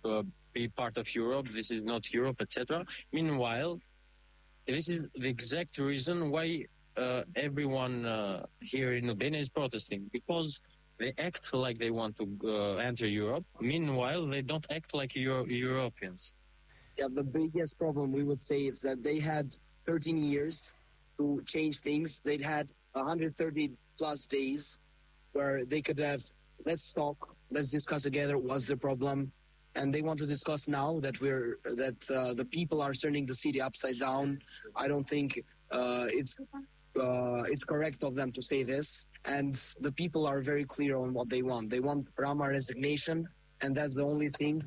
be part of Europe. This is not Europe, etc. Meanwhile, this is the exact reason why everyone here in Albania is protesting, because they act like they want to enter Europe. Meanwhile, they don't act like Europeans. Yeah, the biggest problem we would say is that they had 13 years to change things. They'd had 130 plus days where they could have, let's talk, let's discuss together what's the problem. And they want to discuss now that the people are turning the city upside down. I don't think it's correct of them to say this. And the people are very clear on what they want. They want Rama resignation, and that's the only thing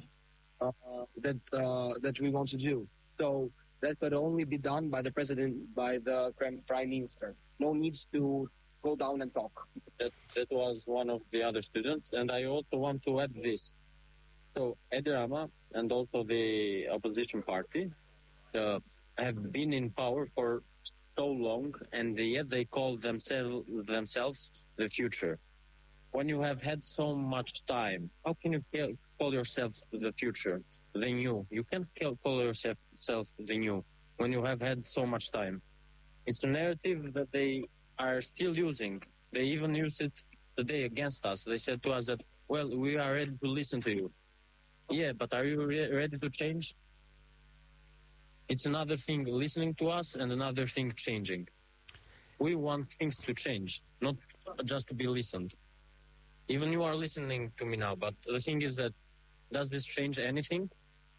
that we want to do. So that could only be done by the president, by the prime minister. No needs to go down and talk. That was one of the other students, and I also want to add this. So Edi Rama and also the opposition party have been in power for so long, and yet they call themselves the future. When you have had so much time, how can you call yourself the future, the new? You can't call yourself the new when you have had so much time. It's a narrative that they are still using. They even used it today against us. They said to us that, well, we are ready to listen to you. Yeah, but are you ready to change? It's another thing listening to us and another thing changing. We want things to change, not just to be listened. Even you are listening to me now, but the thing is that, does this change anything?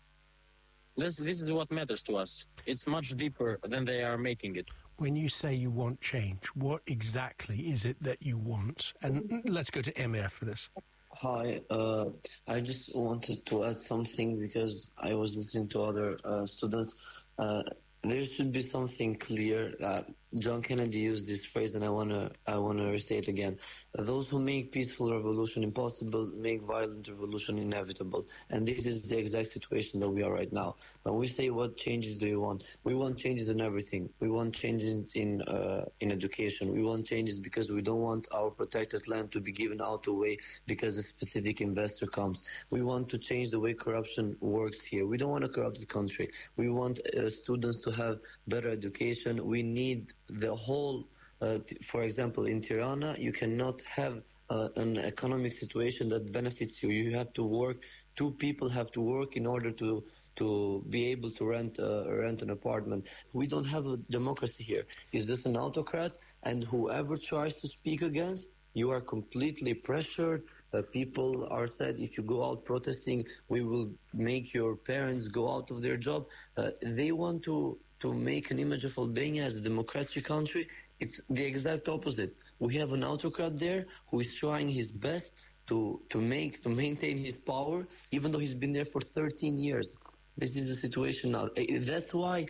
This is what matters to us. It's much deeper than they are making it. When you say you want change, what exactly is it that you want? And let's go to Emir for this. Hi, I just wanted to add something because I was listening to other students. There should be something clear that John Kennedy used this phrase, and I wanna restate again. Those who make peaceful revolution impossible make violent revolution inevitable, and this is the exact situation that we are right now. When we say what changes do you want, we want changes in everything. We want changes in education. We want changes because we don't want our protected land to be given out away because a specific investor comes. We want to change the way corruption works here. We don't want to corrupt the country. We want students to have better education. We need the whole, for example, in Tirana, you cannot have an economic situation that benefits you. You have to work, two people have to work in order to be able to rent an apartment. We don't have a democracy here. Is this an autocrat? And whoever tries to speak against, you are completely pressured. People are said, if you go out protesting, we will make your parents go out of their job. They want to make an image of Albania as a democratic country. It's the exact opposite. We have an autocrat there who is trying his best to maintain his power, even though he's been there for 13 years. This is the situation now. That's why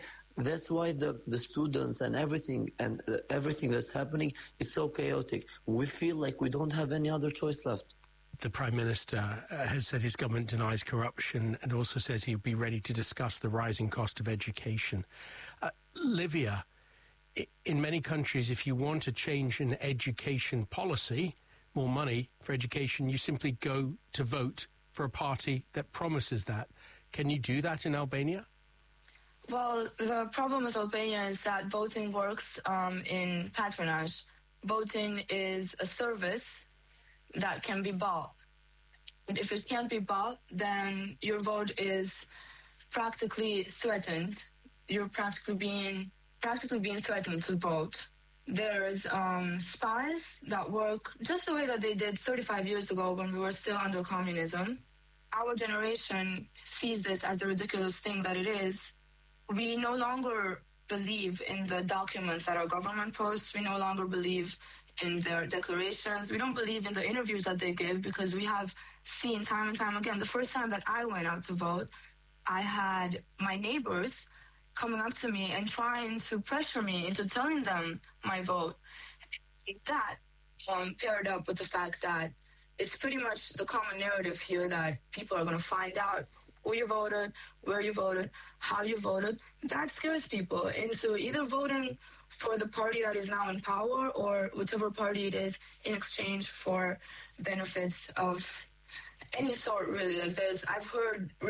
the students and everything that's happening is so chaotic. We feel like we don't have any other choice left. The Prime Minister has said his government denies corruption and also says he'd be ready to discuss the rising cost of education. Livia, in many countries, if you want to change an education policy, more money for education, you simply go to vote for a party that promises that. Can you do that in Albania? Well, the problem with Albania is that voting works in patronage. Voting is a service that can be bought. And if it can't be bought, then your vote is practically threatened. You're practically being threatened to vote. There's spies that work just the way that they did 35 years ago when we were still under communism. Our generation sees this as the ridiculous thing that it is. We no longer believe in the documents that our government posts. We no longer believe in their declarations. We don't believe in the interviews that they give because we have seen time and time again. The first time that I went out to vote, I had my neighbors coming up to me and trying to pressure me into telling them my vote. That paired up with the fact that it's pretty much the common narrative here that people are going to find out who you voted, where you voted, how you voted. That scares people into either voting for the party that is now in power or whichever party it is in exchange for benefits of any sort, really. I've heard